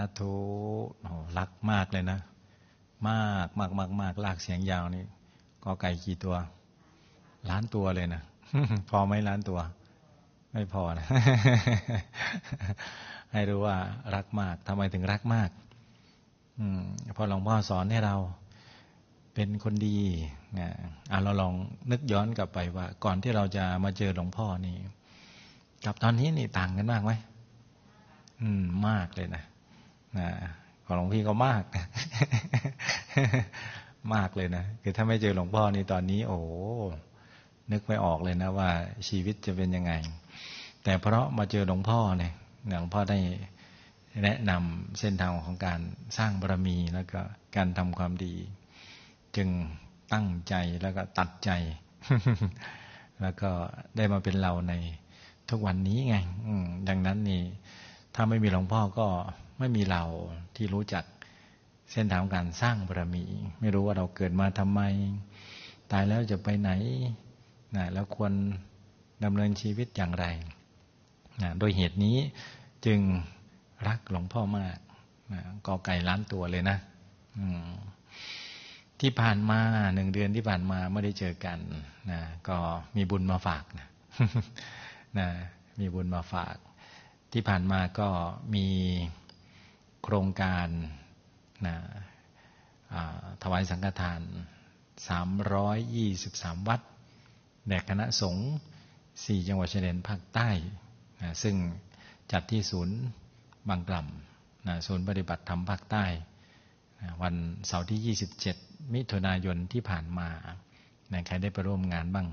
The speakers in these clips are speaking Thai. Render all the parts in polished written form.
สาธุโอ้รักมากเลยนะมากมากมากมากลากเสียงยาวนี่กอไก่กี่ตัวล้านตัวเลยนะ พอไหมล้านตัวไม่พอนะ ให้รู้ว่ารักมากทำไมถึงรักมากเพราะหลวงพ่อสอนให้เราเป็นคนดีเราลองนึกย้อนกลับไปว่าก่อนที่เราจะมาเจอหลวงพ่อนี่กับตอนนี้นี่ต่างกันมากไหมมากเลยนะของหลวงพี่ก็มาก มากเลยนะคือถ้าไม่เจอหลวงพ่อนี่ตอนนี้โอ้นึกไม่ออกเลยนะว่าชีวิตจะเป็นยังไงแต่เพราะมาเจอหลวงพ่อเนี่ยหลวงพ่อได้แนะนำเส้นทางของการสร้างบารมีแล้วก็การทำความดีจึงตั้งใจแล้วก็ตัดใจ แล้วก็ได้มาเป็นเราในทุกวันนี้ไงดังนั้นนี่ถ้าไม่มีหลวงพ่อก็ไม่มีเราที่รู้จักเส้นทางการสร้างบารมีไม่รู้ว่าเราเกิดมาทำไมตายแล้วจะไปไหนแล้วควรดำเนินชีวิตอย่างไรโดยเหตุนี้จึงรักหลวงพ่อมากกอไก่ล้านตัวเลยนะที่ผ่านมา1 เดือนที่ผ่านมาไม่ได้เจอกันก็มีบุญมาฝากนะมีบุญมาฝากที่ผ่านมาก็มีโครงการถวายสังฆทาน323วัดแด่คณะสงฆ์4จังหวัดชายแดนภาคใต้ซึ่งจัดที่ศูนย์บางกล่ำศูนย์ปฏิบัติธรรมภาคใต้วันเสาร์ที่27มิถุนายนที่ผ่านมาใครได้ไปร่วมงานบ้าง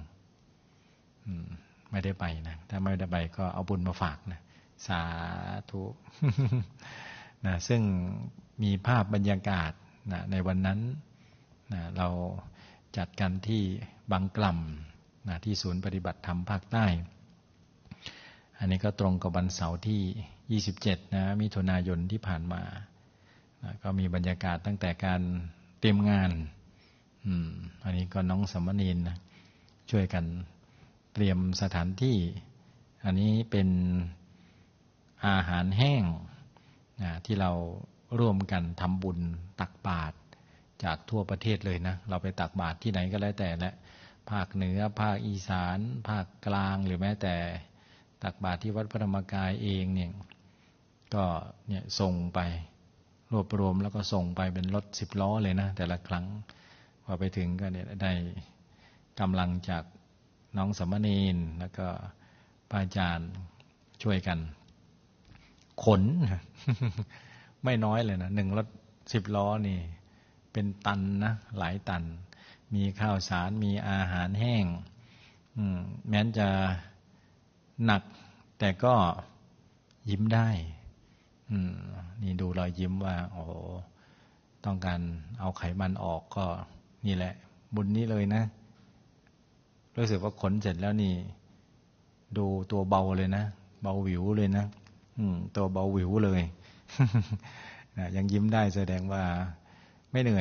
ไม่ได้ไปนะถ้าไม่ได้ไปก็เอาบุญมาฝากนะสาธุ ซึ่งมีภาพบรรยากาศในวันนั้นเราจัดกันที่บางกล่ำที่ศูนย์ปฏิบัติธรรมภาคใต้อันนี้ก็ตรงกับวันเสาร์ที่27มิถุนายนที่ผ่านมาก็มีบรรยากาศตั้งแต่การเตรียมงานอันนี้ก็น้องสมณีนช่วยกันเตรียมสถานที่อันนี้เป็นอาหารแห้งที่เราร่วมกันทำบุญตักบาตรจากทั่วประเทศเลยนะเราไปตักบาตรที่ไหนก็แล้วแต่และภาคเหนือภาคอีสานภาคกลางหรือแม้แต่ตักบาตรที่วัดพระธรรมกายเองเนี่ยก็เนี่ยส่งไปรวบรวมแล้วก็ส่งไปเป็นรถ10 ล้อเลยนะแต่ละครั้งพอไปถึงก็เนี่ยได้กำลังจากน้องสมณีนแล้วก็พระอาจารย์ช่วยกันขน ไม่น้อยเลยนะ1 รถ10 ล้อนี่เป็นตันนะหลายตันมีข้าวสารมีอาหารแห้งแม้นจะหนักแต่ก็ยิ้มได้นี่ดูรอยยิ้มว่าโอ้ต้องการเอาไขมันออกก็นี่แหละบุญนี้เลยนะรู้สึกว่าขนเสร็จแล้วนี่ดูตัวเบาเลยนะเบาหวิวเลยนะตัวเบาหวิวเลย ยังยิ้มได้แสดงว่าไม่เหนื่อย